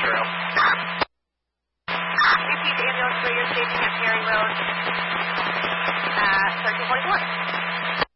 Trail. 15th Ambulance Radio Station at Perry Road, 1341.